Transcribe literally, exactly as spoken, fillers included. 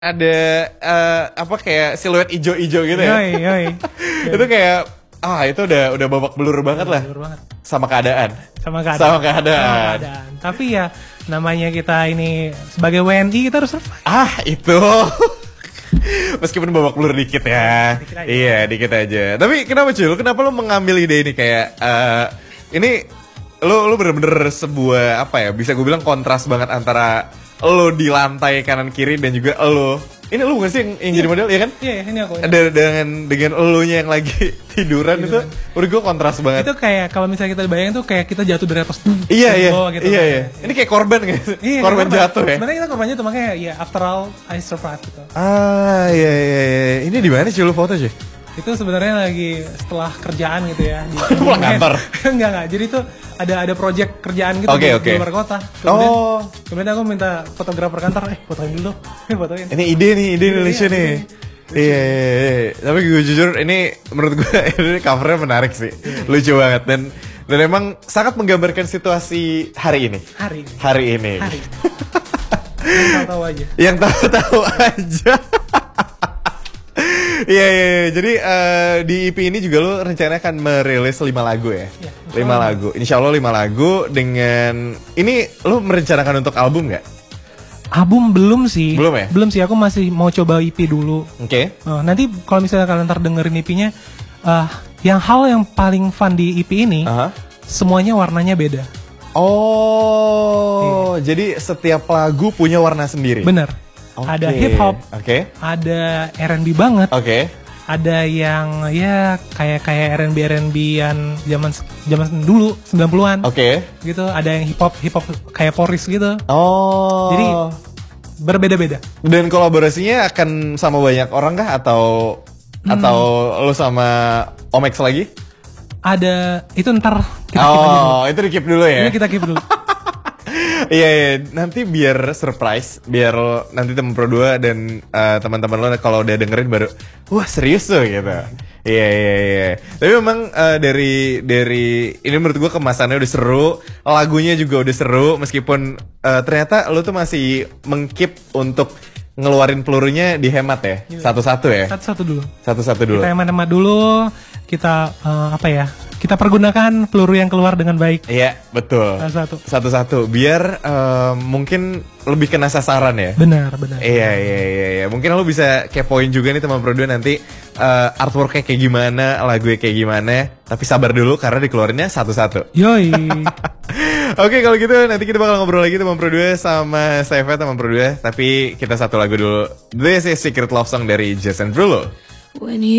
Ada uh, apa kayak siluet ijo-ijo gitu ya. Yoi, yoi. Itu kayak ah itu udah udah babak belur banget lah. Belur banget. Sama keadaan. Sama keadaan. Sama keadaan. Sama keadaan. Tapi ya namanya kita ini sebagai W N I kita harus survive. Ah itu. Meskipun babak belur dikit ya. Dikit aja. Iya dikit aja. Tapi kenapa cuy? Kenapa lo mengambil ide ini kayak uh, ini lo lo bener-bener sebuah apa ya? Bisa gue bilang kontras banget antara lo di lantai kanan kiri dan juga lo ini lo bukan sih yang, yang jadi model ya kan? Iya, ini aku. Ini. Ada dengan dengan elunya yang lagi tiduran, tiduran. Itu menurut gue kontras banget. Itu kayak kalau misalnya kita bayangin tuh kayak kita jatuh dari atas. Iya iya. Bawah, gitu, iya kan. iya. Ini kayak korban gitu. Iya, korban, korban jatuh ya. Sebenarnya kita korbannya tuh makanya ya after all I survived gitu. Ah iya iya iya. Ini di mana sih lo foto sih? Itu sebenarnya lagi setelah kerjaan gitu ya di pulang kantor. enggak enggak. Jadi itu ada ada project kerjaan gitu okay, di, okay. di luar kota. Kemudian, oh. Kemudian aku minta fotografer kantor, eh fotoin dulu. Eh fotoin. Ini ide nih, ide Iya, Indonesia iya, nih. Iya, iya, iya. Tapi gue jujur ini menurut gue ini covernya menarik sih. Yeah. Lucu banget dan dan emang sangat menggambarkan situasi hari ini. Hari ini. Hari ini. Hari ini. Yang tahu-tahu aja. Yang tahu-tahu aja. Iya, iya, iya. Jadi uh, di E P ini juga lo rencana akan merilis lima lagu ya? Ya, lima lagu. Insya Allah lima lagu dengan... Ini lo merencanakan untuk album nggak? Album belum sih. Belum ya? Belum sih, aku masih mau coba E P dulu. Oke. Okay. Uh, nanti kalau misalnya kalian ntar dengerin E P-nya, uh, yang hal yang paling fun di E P ini, uh-huh. semuanya warnanya beda. Oh, iya. Jadi setiap lagu punya warna sendiri? Bener. Okay. Ada hip hop, okay. ada R and B banget, okay. ada yang ya kayak kayak R and B R and B-an zaman zaman dulu sembilan puluhan, oke, okay. gitu. Ada yang hip hop hip hop kayak Poris gitu. Oh, jadi berbeda-beda. Dan kolaborasinya akan sama banyak orang kah atau hmm. atau lo sama Omex lagi? Ada itu ntar kita oh, keep aja dulu. Itu di keep dulu ya? Ini kita keep dulu. Iya, iya, nanti biar surprise, biar nanti temen Pro dua dan uh, teman-teman lo kalau udah dengerin baru, wah serius tuh gitu. Iya, iya, iya. Tapi memang uh, dari dari ini menurut gue kemasannya udah seru, lagunya juga udah seru, meskipun uh, ternyata lo tuh masih mengkeep untuk ngeluarin pelurunya dihemat ya, satu-satu ya. Satu-satu dulu. Satu-satu dulu. Kita hemat-hemat dulu, kita uh, apa ya? Kita pergunakan peluru yang keluar dengan baik. Iya, betul. Satu-satu. Satu-satu. Biar uh, mungkin lebih kena sasaran ya. Benar, benar. Iya, iya, iya, iya. Mungkin lo bisa kepoin juga nih teman Pro dua nanti uh, artworknya kayak gimana, lagunya kayak gimana. Tapi sabar dulu karena dikeluarinnya satu-satu. Yoi. Oke, kalau gitu nanti kita bakal ngobrol lagi teman Pro dua sama Steva teman Pro dua. Tapi kita satu lagu dulu. This is Secret Love Song dari Jason Derulo.